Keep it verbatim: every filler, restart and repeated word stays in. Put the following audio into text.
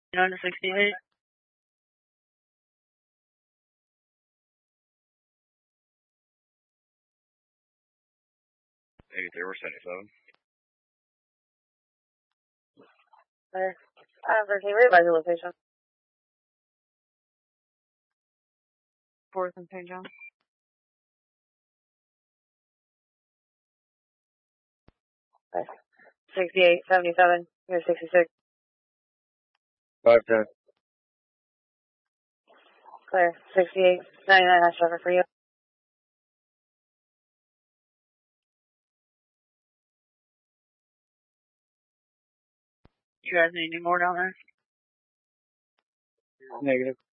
nine to sixty-eight. eighty-three, we're seventy-seven. There. After, can you read by your location? Fourth and Saint John. Okay. sixty-eight, seventy-seven, you're sixty-six. five ten. Clear. sixty-eight, ninety-nine, that's traffic for you. You guys need any more down there? Negative.